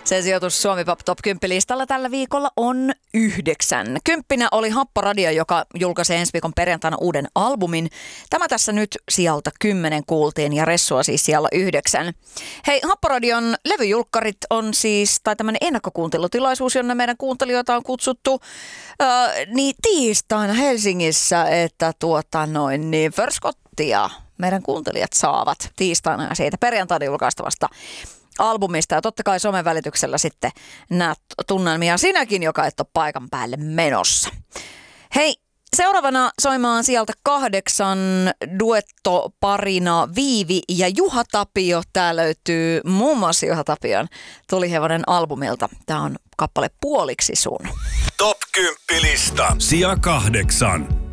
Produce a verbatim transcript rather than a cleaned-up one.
Sen sijoitus Suomi Pop Top kymmenen-listalla tällä viikolla on yhdeksän. Kymppinä oli Happo Radio, joka julkaisi ensi viikon perjantaina uuden albumin. Tämä tässä nyt sijalta kymmenen kuultiin ja Ressua siis siellä yhdeksän. Hei, Happo Radion levyjulkkarit on siis, tai tämmöinen ennakkokuuntelutilaisuus, jonne meidän kuuntelijoita on kutsuttu äh, niin tiistaina Helsingissä, että tuota noin niin Förskottia meidän kuuntelijat saavat tiistaina ja siitä perjantaina julkaistavasta albumista. Ja totta kai somen välityksellä sitten näet tunnelmia sinäkin, joka et ole paikan päälle menossa. Hei, seuraavana soimaan sieltä kahdeksan duettoparina Viivi ja Juha Tapio. Tää löytyy muun muassa Juha Tapion Tulihevonen albumilta. Tää on kappale Puoliksi sun. Top kymmenen lista. Sija kahdeksan.